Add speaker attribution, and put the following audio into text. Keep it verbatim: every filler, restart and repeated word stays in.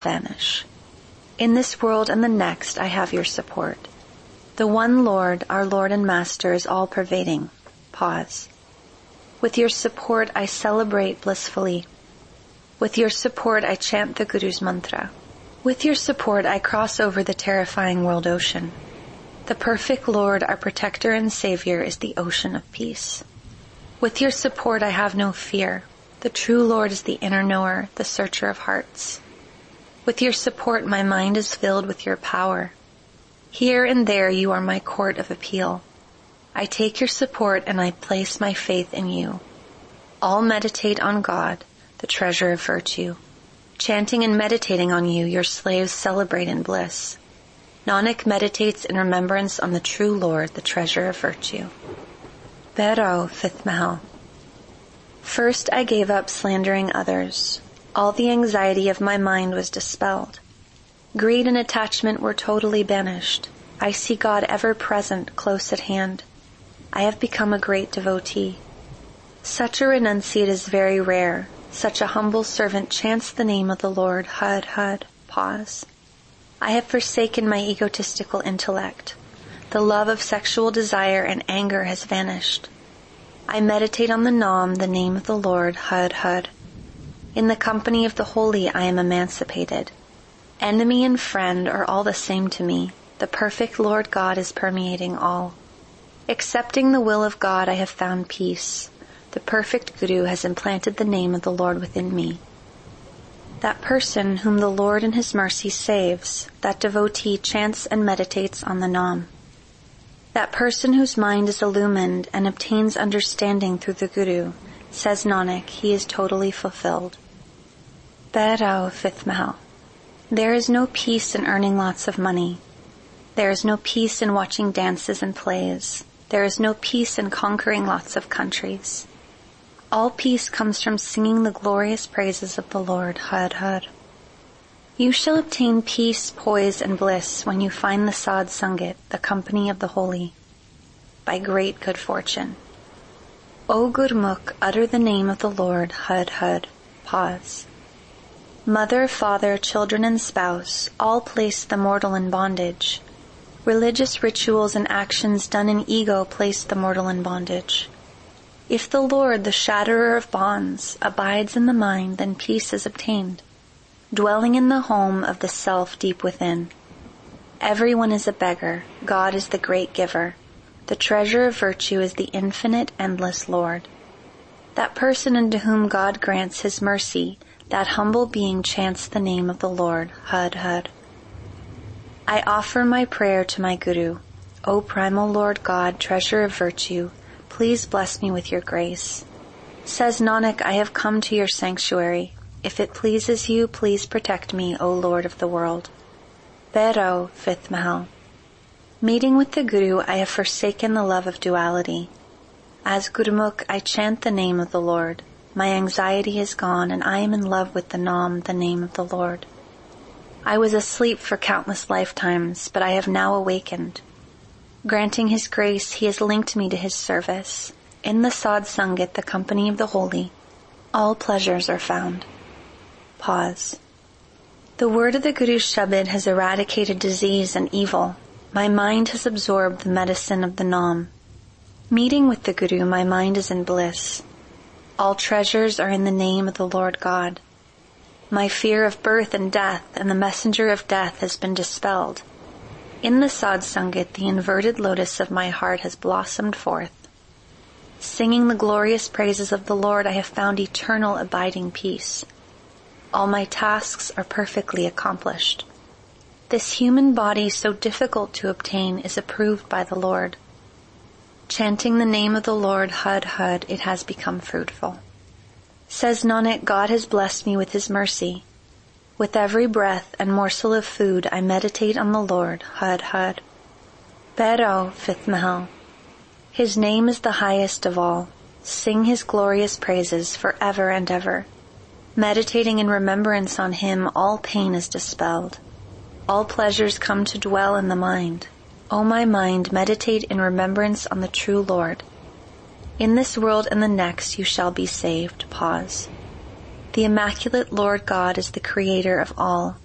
Speaker 1: vanish. In this world and the next I have your support. The one Lord, our Lord and Master, is all-pervading. Pause. With your support I celebrate blissfully. With your support I chant the Guru's mantra. With your support I cross over the terrifying world ocean. The perfect Lord, our protector and savior, is the ocean of peace. With your support I have no fear. The true Lord is the inner knower, the searcher of hearts. With your support my mind is filled with your power. Here and there you are my court of appeal. I take your support and I place my faith in you. All meditate on God, the treasure of virtue. Chanting and meditating on you, your slaves celebrate in bliss. Nanak meditates in remembrance on the true Lord, the treasure of virtue. Bhairav, fifth Mahal. First I gave up slandering others. All the anxiety of my mind was dispelled. Greed and attachment were totally banished. I see God ever present, close at hand. I have become a great devotee. Such a renunciate is very rare. Such a humble servant chants the name of the Lord, Hud, Hud. Pause. I have forsaken my egotistical intellect. The love of sexual desire and anger has vanished. I meditate on the Nam, the name of the Lord, Hud, Hud. In the company of the holy I am emancipated. Enemy and friend are all the same to me. The perfect Lord God is permeating all. Accepting the will of God I have found peace. The perfect Guru has implanted the name of the Lord within me. That person whom the Lord in his mercy saves, that devotee chants and meditates on the Nam. That person whose mind is illumined and obtains understanding through the Guru, says Nanak, he is totally fulfilled. Bhairav, fifth Mahal. There is no peace in earning lots of money. There is no peace in watching dances and plays. There is no peace in conquering lots of countries. All peace comes from singing the glorious praises of the Lord, Hud, Hud. You shall obtain peace, poise, and bliss when you find the Sadh Sangat, the company of the holy, by great good fortune. O Gurmukh, utter the name of the Lord, Hud, Hud. Pause. Mother, father, children, and spouse all place the mortal in bondage. Religious rituals and actions done in ego place the mortal in bondage. If the Lord, the shatterer of bonds, abides in the mind, then peace is obtained, dwelling in the home of the self deep within. Everyone is a beggar. God is the great giver. The treasure of virtue is the infinite, endless Lord. That person unto whom God grants his mercy, that humble being chants the name of the Lord, Hud, Hud. I offer my prayer to my Guru. O primal Lord God, treasure of virtue, please bless me with your grace. Says Nanak, I have come to your sanctuary. If it pleases you, please protect me, O Lord of the world. Bhairav, fifth Mahal. Meeting with the Guru, I have forsaken the love of duality. As Gurmukh, I chant the name of the Lord. My anxiety is gone, and I am in love with the Nam, the name of the Lord. I was asleep for countless lifetimes, but I have now awakened. Granting his grace, he has linked me to his service. In the Sadh Sangat, the company of the holy, all pleasures are found. Pause. The word of the Guru's Shabad has eradicated disease and evil. My mind has absorbed the medicine of the Nam. Meeting with the Guru, my mind is in bliss. All treasures are in the name of the Lord God. My fear of birth and death and the messenger of death has been dispelled. In the Sadh Sangat, the inverted lotus of my heart has blossomed forth. Singing the glorious praises of the Lord, I have found eternal abiding peace. All my tasks are perfectly accomplished. This human body, so difficult to obtain, is approved by the Lord. Chanting the name of the Lord, Hud, Hud, it has become fruitful. Says Nanak, God has blessed me with his mercy. With every breath and morsel of food, I meditate on the Lord, Hud, Hud. Bhairav, fifth Mahal. His name is the highest of all. Sing his glorious praises forever and ever. Meditating in remembrance on him, all pain is dispelled. All pleasures come to dwell in the mind. O my mind, meditate in remembrance on the true Lord. In this world and the next you shall be saved. Pause. The immaculate Lord God is the creator of all.